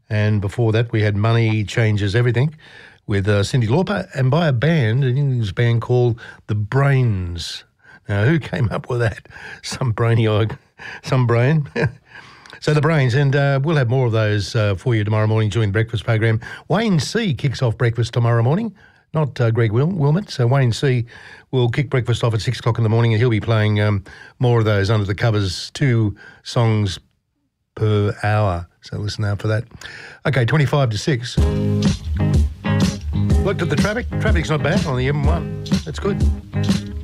And before that, we had Money Changes Everything with Cyndi Lauper, and by a band, an English band called The Brains. Now, who came up with that? Some brainiac, some brain. So The Brains, and we'll have more of those for you tomorrow morning during the breakfast program. Wayne C kicks off breakfast tomorrow morning, not Greg Wilmot. So Wayne C will kick breakfast off at 6 o'clock in the morning, and he'll be playing more of those under the covers, 2 songs per hour. So listen out for that. Okay, 25 to 6. Looked at the traffic. Traffic's not bad on the M1. That's good.